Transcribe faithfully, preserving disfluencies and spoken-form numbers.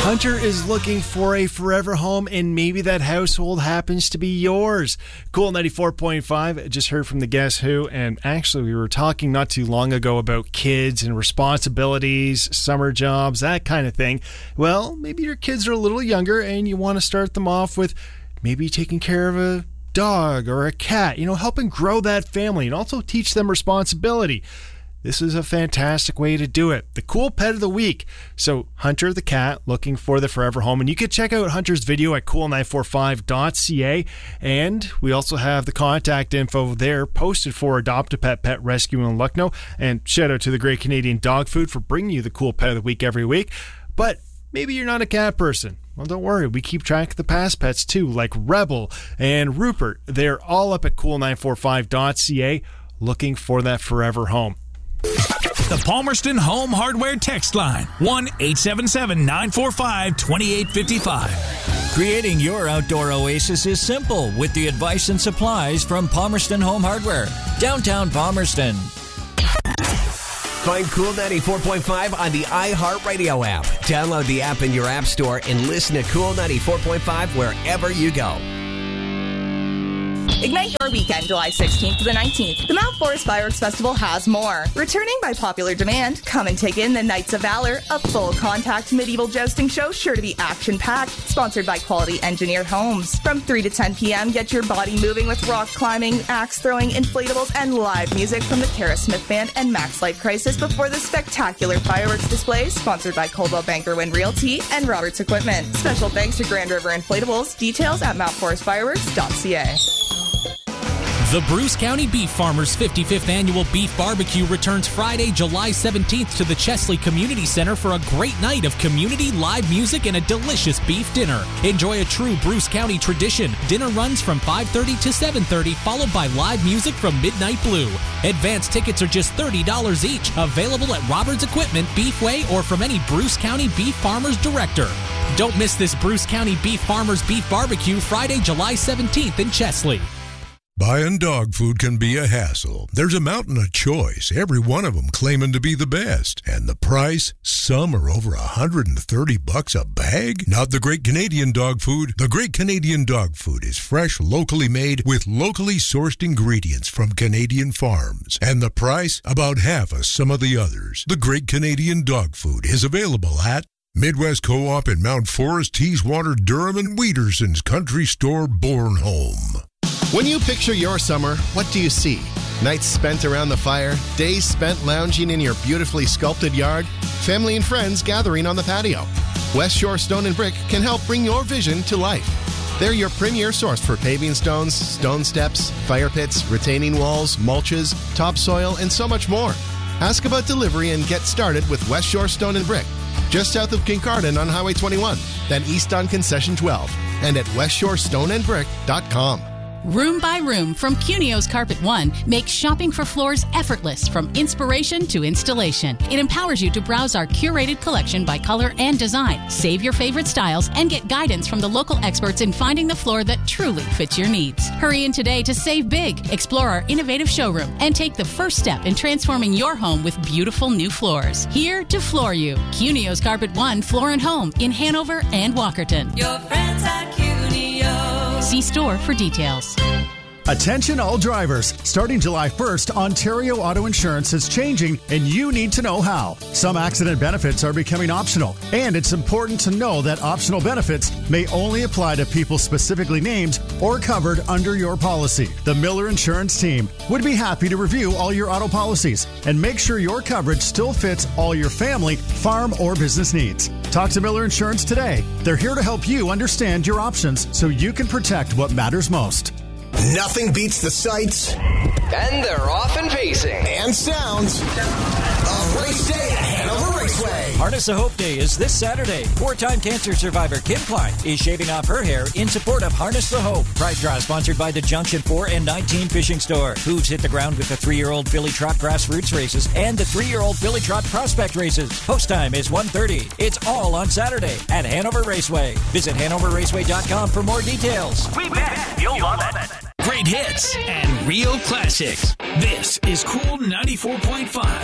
Hunter is looking for a forever home, and maybe that household happens to be yours. Cool ninety-four point five, just heard from the Guess Who, and actually we were talking not too long ago about kids and responsibilities, summer jobs, that kind of thing. Well, maybe your kids are a little younger and you want to start them off with maybe taking care of a dog or a cat, you know, helping grow that family and also teach them responsibility. This is a fantastic way to do it. The cool pet of the week. So Hunter the cat looking for the forever home. And you can check out Hunter's video at cool nine four five dot c a. And we also have the contact info there posted for Adopt a Pet Pet Rescue in Lucknow. And shout out to the Great Canadian Dog Food for bringing you the cool pet of the week every week. But maybe you're not a cat person. Well, don't worry. We keep track of the past pets too, like Rebel and Rupert. They're all up at cool nine four five dot c a looking for that forever home. The Palmerston Home Hardware text line, one eight seven seven, nine four five, two eight five five. Creating your outdoor oasis is simple with the advice and supplies from Palmerston Home Hardware, downtown Palmerston. Find Cool ninety-four point five on the iHeartRadio app. Download the app in your app store and listen to Cool ninety-four point five wherever you go. Ignite your weekend, July sixteenth to the nineteenth. The Mount Forest Fireworks Festival has more. Returning by popular demand, come and take in the Knights of Valor, a full-contact medieval jousting show sure to be action-packed, sponsored by Quality Engineered Homes. From three to ten p.m., get your body moving with rock climbing, axe throwing, inflatables, and live music from the Tara Smith Band and Max Light Crisis before the spectacular fireworks displays, sponsored by Coldwell Banker Wind Realty and Roberts Equipment. Special thanks to Grand River Inflatables. Details at mount forest fireworks dot c a. The Bruce County Beef Farmers fifty-fifth Annual Beef Barbecue returns Friday, July seventeenth to the Chesley Community Center for a great night of community live music and a delicious beef dinner. Enjoy a true Bruce County tradition. Dinner runs from five thirty to seven thirty, followed by live music from Midnight Blue. Advance tickets are just thirty dollars each. Available at Roberts Equipment, Beefway, or from any Bruce County Beef Farmers director. Don't miss this Bruce County Beef Farmers Beef Barbecue Friday, July seventeenth in Chesley. Buying dog food can be a hassle. There's a mountain of choice, every one of them claiming to be the best. And the price? Some are over one hundred thirty bucks a bag? Not the Great Canadian Dog Food. The Great Canadian Dog Food is fresh, locally made, with locally sourced ingredients from Canadian farms. And the price? About half of some of the others. The Great Canadian Dog Food is available at Midwest Co-op in Mount Forest, Teeswater, Durham, and Wheaterson's Country Store, Bornholm. When you picture your summer, what do you see? Nights spent around the fire, days spent lounging in your beautifully sculpted yard, family and friends gathering on the patio. West Shore Stone and Brick can help bring your vision to life. They're your premier source for paving stones, stone steps, fire pits, retaining walls, mulches, topsoil, and so much more. Ask about delivery and get started with West Shore Stone and Brick, just south of Kincardine on Highway twenty-one, then east on Concession twelve, and at west shore stone and brick dot com. Room by Room from Cunio's Carpet One makes shopping for floors effortless from inspiration to installation. It empowers you to browse our curated collection by color and design, save your favorite styles, and get guidance from the local experts in finding the floor that truly fits your needs. Hurry in today to save big, explore our innovative showroom, and take the first step in transforming your home with beautiful new floors. Here to floor you. Cunio's Carpet One Floor and Home in Hanover and Walkerton. Your friends at Cunio. See store for details. Attention all drivers. Starting July first, Ontario Auto Insurance is changing and you need to know how. Some accident benefits are becoming optional, and it's important to know that optional benefits may only apply to people specifically named or covered under your policy. The Miller Insurance team would be happy to review all your auto policies and make sure your coverage still fits all your family, farm, or business needs. Talk to Miller Insurance today. They're here to help you understand your options so you can protect what matters most. Nothing beats the sights, and they're often pacing, and sounds of race day at Hanover Raceway. Harness of Hope Day is this Saturday. Four-time cancer survivor Kim Klein is shaving off her hair in support of Harness the Hope. Prize draw sponsored by the Junction four and nineteen Fishing Store. Hooves hit the ground with the three-year-old Filly Trot Grassroots races and the three-year-old Filly Trot Prospect races. Post time is one thirty. It's all on Saturday at Hanover Raceway. Visit hanover raceway dot com for more details. We bet you'll love it. Great hits and real classics. This is Cool ninety-four point five.